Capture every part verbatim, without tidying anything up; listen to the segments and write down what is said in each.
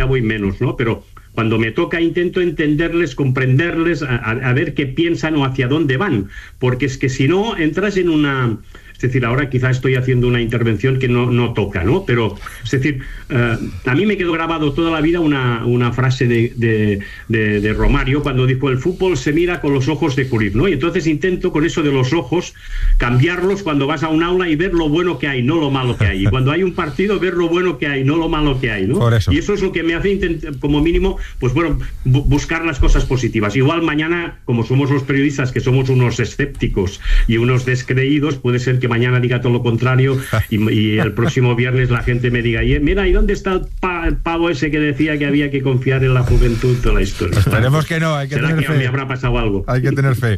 ya voy menos, ¿no? Pero cuando me toca intento entenderles, comprenderles, a, a ver qué piensan o hacia dónde van, porque es que si no entras en una... Es decir, ahora quizá estoy haciendo una intervención que no, no toca, ¿no? Pero, es decir, eh, a mí me quedó grabado toda la vida una, una frase de, de, de, de Romario cuando dijo: el fútbol se mira con los ojos de Cruyff, ¿no? Y entonces intento con eso de los ojos cambiarlos cuando vas a un aula y ver lo bueno que hay, no lo malo que hay. Y cuando hay un partido, ver lo bueno que hay, no lo malo que hay, ¿no? Por eso. Y eso es lo que me hace intentar, como mínimo, pues bueno, bu- buscar las cosas positivas. Igual mañana, como somos los periodistas, que somos unos escépticos y unos descreídos, puede ser que mañana diga todo lo contrario y, y el próximo viernes la gente me diga: y, mira, ¿y dónde está el, pa, el pavo ese que decía que había que confiar en la juventud de la historia? Esperemos que no, hay que ¿Será tener que fe. me habrá pasado algo? Hay que tener fe.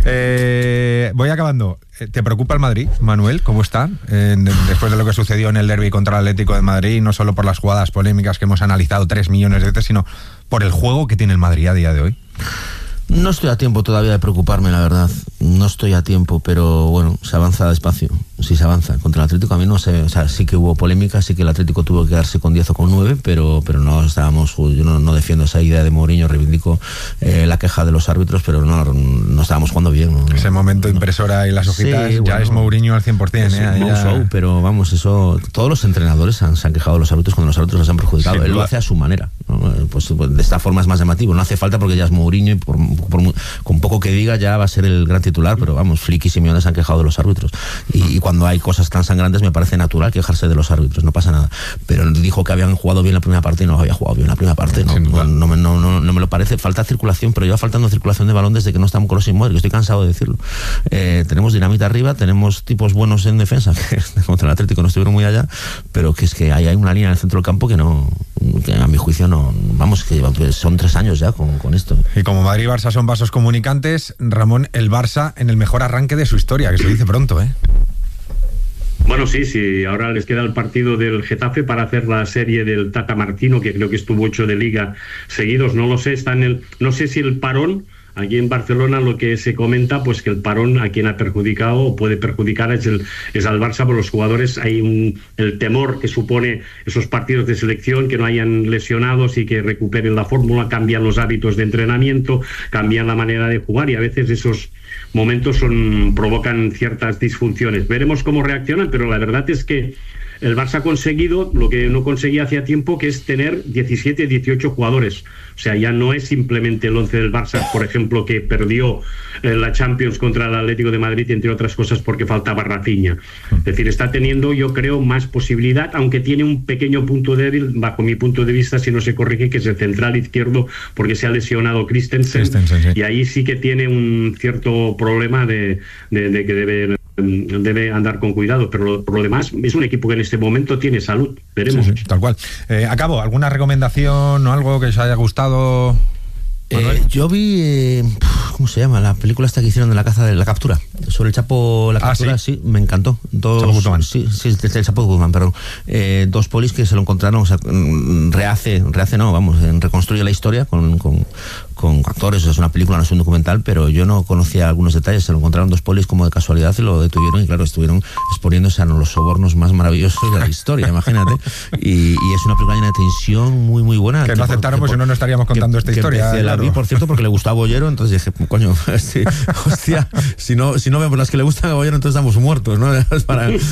Eh, voy acabando. ¿Te preocupa el Madrid, Manuel? ¿Cómo está? Eh, después de lo que sucedió en el derbi contra el Atlético de Madrid, no solo por las jugadas polémicas que hemos analizado tres millones de veces, sino por el juego que tiene el Madrid a día de hoy. No estoy a tiempo todavía de preocuparme, la verdad. No estoy a tiempo, pero bueno, se avanza despacio. Sí se avanza. Contra el Atlético a mí no sé, o sea, sí que hubo polémica, sí que el Atlético tuvo que quedarse con diez o con nueve, pero, pero no estábamos, yo no, no defiendo esa idea de Mourinho, reivindico eh, la queja de los árbitros, pero no, no estábamos jugando bien. No, Ese momento no. Impresora y las hojitas, sí, ya bueno, es Mourinho al cien por ciento. Sí, ¿eh? Ya... show, pero vamos, eso, todos los entrenadores han, se han quejado de los árbitros cuando los árbitros les han perjudicado. Sí, Él lo hace a su manera, ¿no? Pues, pues de esta forma es más llamativo, no hace falta porque ya es Mourinho y por, por, con poco que diga ya va a ser el gran titular, pero vamos, Flick y Simeone se han quejado de los árbitros y, y cuando hay cosas tan sangrantes me parece natural quejarse de los árbitros, no pasa nada, pero dijo que habían jugado bien la primera parte y no había jugado bien la primera parte, no, no, no, no, no, no, no me lo parece, falta circulación, pero lleva faltando circulación de balón desde que no estamos con los inmóviles, estoy cansado de decirlo. Eh, tenemos dinamita arriba, tenemos tipos buenos en defensa, que contra el Atlético no estuvieron muy allá, pero que es que hay, hay una línea en el centro del campo que no, que a mi juicio no, vamos, que son tres años ya con, con esto. Y como Madrid y Barça son vasos comunicantes, Ramón, el Barça en el mejor arranque de su historia, que se dice pronto, ¿eh? Bueno, sí, sí, ahora les queda el partido del Getafe para hacer la serie del Tata Martino, que creo que estuvo ocho de Liga seguidos, no lo sé, está en el, no sé si el parón, aquí en Barcelona lo que se comenta, pues que el parón a quien ha perjudicado o puede perjudicar es, el, es al Barça, por los jugadores hay un, el temor que supone esos partidos de selección, que no hayan lesionados y que recuperen la fórmula, cambian los hábitos de entrenamiento, cambian la manera de jugar y a veces esos momentos son provocan ciertas disfunciones. Veremos cómo reaccionan, pero la verdad es que el Barça ha conseguido lo que no conseguía hacía tiempo, que es tener diecisiete, dieciocho jugadores. O sea, ya no es simplemente el once del Barça, por ejemplo, que perdió eh, la Champions contra el Atlético de Madrid, entre otras cosas porque faltaba Rafinha. Es decir, está teniendo, yo creo, más posibilidad, aunque tiene un pequeño punto débil, bajo mi punto de vista, si no se corrige, que es el central izquierdo, porque se ha lesionado Christensen, Christensen sí. Y ahí sí que tiene un cierto problema de, de, de que debe... debe andar con cuidado, pero lo, por lo demás es un equipo que en este momento tiene salud, veremos. Sí, sí, tal cual. Eh, acabo, ¿alguna recomendación o algo que os haya gustado? Eh, yo vi, eh, ¿cómo se llama? La película esta que hicieron de la caza de la captura, sobre el Chapo, la captura, ah, ¿sí? sí, me encantó. Dos, Chapo Guzmán. Sí, sí, el Chapo Guzmán, perdón. Eh, dos polis que se lo encontraron, o sea, rehace, rehace no, vamos, reconstruye la historia con, con, con actores, o sea, es una película, no es un documental, pero yo no conocía algunos detalles, se lo encontraron dos polis como de casualidad y lo detuvieron y claro, estuvieron exponiéndose a los sobornos más maravillosos de la historia, imagínate. Y, y es una película llena de tensión, muy, muy buena. Que no aceptaron, pues si no, no estaríamos contando que, esta que historia. La vi, por cierto, porque le gustaba Bollero, entonces dije, coño, sí, hostia, si no, si no vemos las que le gustan a Bollero, entonces estamos muertos, ¿no? Es para... eh,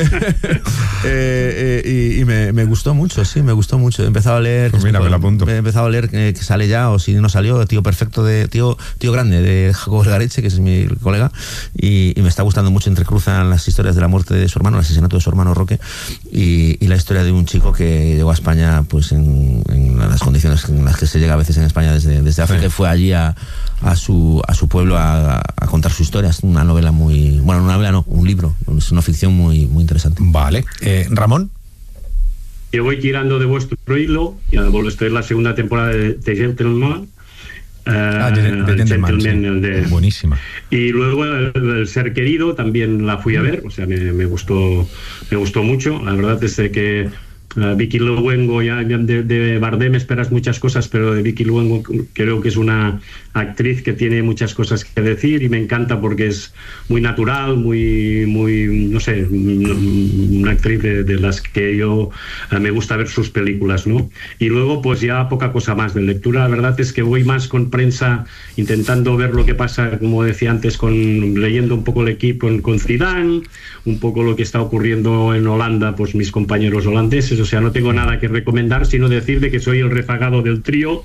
eh, y y me, me gustó mucho, sí, me gustó mucho. He empezado a leer... Pues mira, me lo apunto. He empezado a leer que, que sale ya, o si no salió, Tío Perfecto, de Tío Tío Grande, de Jacobo Elgareche, que es mi colega, y, y me está gustando mucho, entrecruzan las historias de la muerte de su hermano, el asesinato de su hermano Roque, y, y la historia de un chico que llegó a España, pues en, en las condiciones en las que se llega a veces en España desde, desde África, sí. Fue allí a, a su a su pueblo a, a contar su historia. Es una novela muy... Bueno, una novela no, un libro. Es una ficción muy, muy interesante. Vale. Eh, ¿Ramón? Yo voy tirando de vuestro hilo, ya estoy en la segunda temporada de, de Gentleman. Uh, ah, de, de, de el Gentleman, sí. el de, buenísima. Y luego el, el Ser Querido también la fui a ver, o sea, me, me gustó me gustó mucho. La verdad es que Uh, Vicky Luengo, ya de, de Bardem esperas muchas cosas, pero de Vicky Luengo creo que es una actriz que tiene muchas cosas que decir y me encanta porque es muy natural, muy, muy no sé, una actriz de, de las que yo uh, me gusta ver sus películas, ¿no? Y luego pues ya poca cosa más de lectura. La verdad es que voy más con prensa, intentando ver lo que pasa, como decía antes, con leyendo un poco el equipo con, con Zidane, un poco lo que está ocurriendo en Holanda, pues mis compañeros holandeses. O sea, no tengo nada que recomendar, sino decir de que soy el rezagado del trío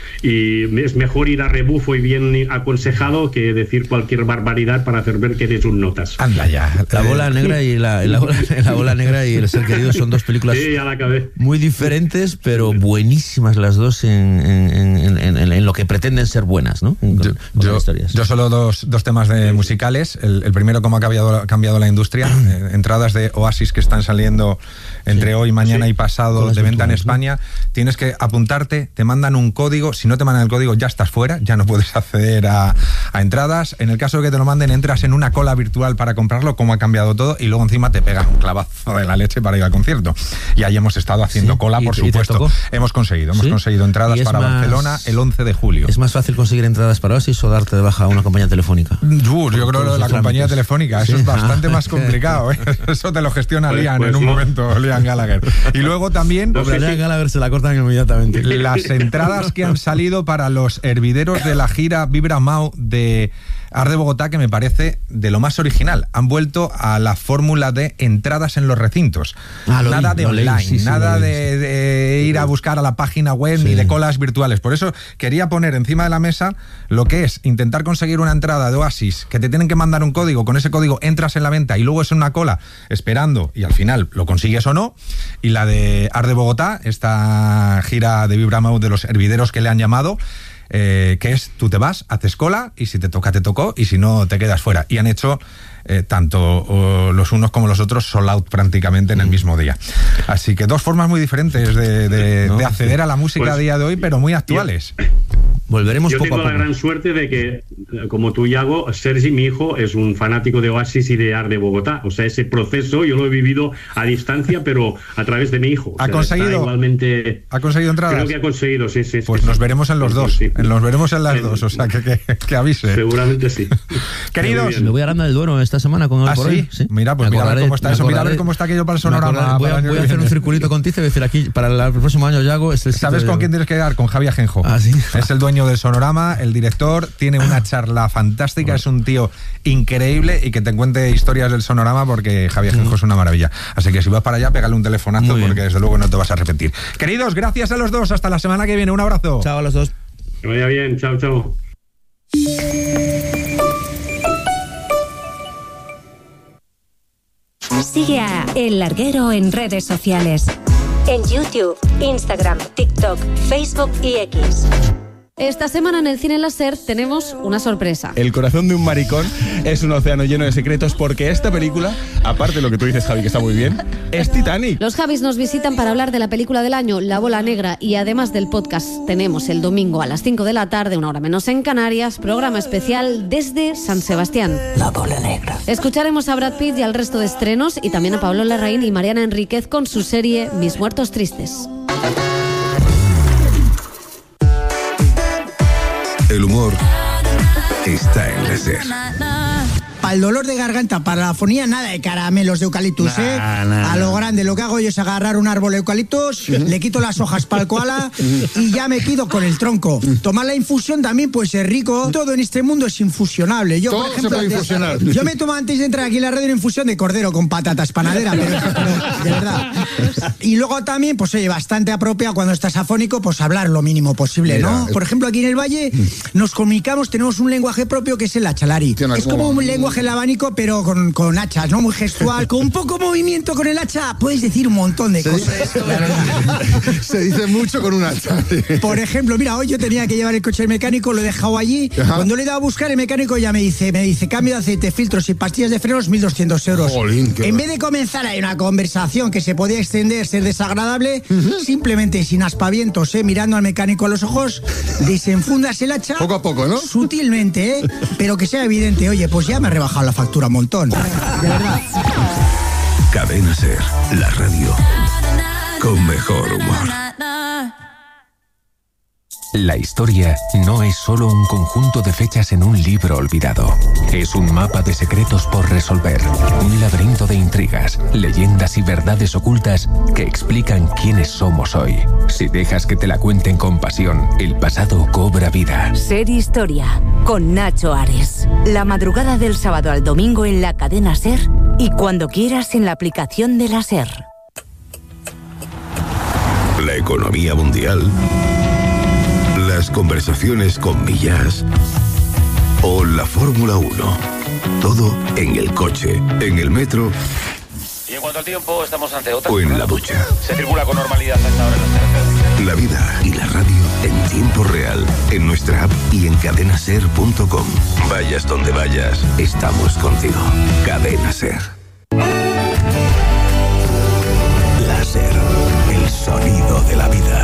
y es mejor ir a rebufo y bien aconsejado que decir cualquier barbaridad para hacer ver que eres un notas. Anda ya. La bola negra y la, la, bola, la bola negra y El ser querido son dos películas sí, ya la acabé. Muy diferentes, pero buenísimas las dos en, en, en, en, en lo que pretenden ser buenas, ¿no? Con, yo, con yo, historias. yo solo dos, dos temas de musicales. El, el primero, cómo ha cambiado, ha cambiado la industria. eh, entradas de Oasis que están saliendo entre sí, hoy, mañana sí. y pasado de venta en España. Tienes que apuntarte, te mandan un código. Si no te mandan el código, ya estás fuera, ya no puedes acceder a, a entradas. En el caso de que te lo manden, entras en una cola virtual para comprarlo, como ha cambiado todo, y luego encima te pegan un clavazo de la leche para ir al concierto. Y ahí hemos estado haciendo sí, cola, por supuesto. Hemos conseguido, hemos ¿Sí? conseguido entradas para más, Barcelona el once de julio. ¿Es más fácil conseguir entradas para Oasis o darte de baja a una compañía telefónica? Uh, yo creo que la compañía telefónica, eso sí. es bastante ah. más complicado, ¿eh? Eso te lo gestiona pues, Liam pues, en un no. momento, Liam Gallagher. Y luego también... No, pero Liam Gallagher se la cortan inmediatamente. Las entradas que han salido para los hervideros de la gira Vibra Mau de Art de Bogotá, que me parece de lo más original. Han vuelto a la fórmula de entradas en los recintos. Ah, nada vi, de online, leí, sí, sí, nada de, de ir a buscar a la página web sí. ni de colas virtuales. Por eso quería poner encima de la mesa lo que es intentar conseguir una entrada de Oasis, que te tienen que mandar un código, con ese código entras en la venta y luego es una cola esperando y al final lo consigues o no. Y la de Art de Bogotá, esta gira de Vibra Mau de los hervideros que le han llamado, Eh, que es, tú te vas, haces cola y si te toca, te tocó y si no, te quedas fuera. Y han hecho eh, tanto oh, los unos como los otros sold out prácticamente en el mismo día. Así que dos formas muy diferentes de, de, no, de acceder a la música pues, a día de hoy, pero muy actuales. Volveremos Yo poco tengo a poco. la gran suerte de que, como tú, Yago, Sergi, mi hijo, es un fanático de Oasis y de Art de Bogotá. O sea, ese proceso yo lo he vivido a distancia, pero a través de mi hijo. ¿Ha o sea, conseguido? Igualmente, ¿Ha conseguido entradas? Creo que ha conseguido, sí, sí. Pues sí, nos sí. veremos en los sí, dos. Sí. Nos veremos en las sí. dos, o sea, que, que, que avise. Seguramente sí. Queridos. Me voy a Aranda del Duero esta semana con el ¿Ah, por sí? hoy. Sí. Mira, pues mira a ver cómo está eso. Mira a ver cómo está aquello para el sonorama. Voy a, voy a hacer un circulito con Tice y decir aquí, para el próximo año Yago es el ¿Sabes con quién tienes que quedar? Con Javi Ajenjo. Ah, ¿sí? Es el dueño del sonorama, el director, tiene una charla fantástica, es un tío increíble y que te cuente historias del sonorama porque Javi Ajenjo mm. es una maravilla. Así que si vas para allá, pégale un telefonazo porque desde luego no te vas a arrepentir. Queridos, gracias a los dos. Hasta la semana que viene. Un abrazo. Chao a los dos. Que vaya bien. Chao, chao. Sigue a El Larguero en redes sociales. En YouTube, Instagram, TikTok, Facebook y X. Esta semana en el Cine Láser tenemos una sorpresa. El corazón de un maricón es un océano lleno de secretos porque esta película, aparte de lo que tú dices, Javi, que está muy bien, es Titanic. Los Javis nos visitan para hablar de la película del año, La Bola Negra, y además del podcast tenemos el domingo a las cinco de la tarde, una hora menos en Canarias, programa especial desde San Sebastián. La Bola Negra. Escucharemos a Brad Pitt y al resto de estrenos y también a Pablo Larraín y Mariana Enríquez con su serie Mis Muertos Tristes. El humor está en la SER. Para el dolor de garganta, para la afonía, nada de caramelos de eucaliptus, nah, ¿eh? Nah. A lo grande, lo que hago yo es agarrar un árbol de eucaliptus, le quito las hojas para el koala y ya me quedo con el tronco. Tomar la infusión también puede ser rico. Todo en este mundo es infusionable. Yo, Todo por ejemplo, se puede infusionar. Yo me tomo antes de entrar aquí en la radio una infusión de cordero con patatas panadera, pero, pero de verdad. Y luego también, pues oye, bastante apropiado cuando estás afónico, pues hablar lo mínimo posible, Mira, ¿no? Por ejemplo, aquí en el Valle nos comunicamos, tenemos un lenguaje propio que es el achalari. Es como un lenguaje el abanico, pero con, con hachas, ¿no? Muy gestual. Con un poco movimiento con el hacha puedes decir un montón de se cosas. Dice, se dice mucho con un hacha. Por ejemplo, mira, hoy yo tenía que llevar el coche del mecánico, lo he dejado allí. Ajá. Cuando le he dado a buscar, el mecánico ya me dice, me dice, cambio de aceite, filtros y pastillas de frenos, mil doscientos euros. Jolín, en vez de comenzar ahí una conversación que se podía extender, ser desagradable, uh-huh. simplemente sin aspavientos, ¿eh? Mirando al mecánico a los ojos, desenfundas el hacha. Poco a poco, ¿no? Sutilmente, ¿eh? Pero que sea evidente, oye, pues ya me he rebajado la factura un montón. De verdad. Cadena SER, la radio con mejor humor. La historia no es solo un conjunto de fechas en un libro olvidado. Es un mapa de secretos por resolver. Un laberinto de intrigas, leyendas y verdades ocultas que explican quiénes somos hoy. Si dejas que te la cuenten con pasión, el pasado cobra vida. Ser Historia, con Nacho Ares. La madrugada del sábado al domingo en la cadena SER y cuando quieras en la aplicación de la SER. La economía mundial, las conversaciones con Millás o la Fórmula uno. Todo en el coche, en el metro. Y en cuanto al tiempo, estamos ante otra. O en la ducha. Se circula con normalidad a esta hora en las carreteras. La vida y la radio en tiempo real, en nuestra app y en cadena ser punto com. Vayas donde vayas, estamos contigo. Cadena Ser. La Ser, el sonido de la vida.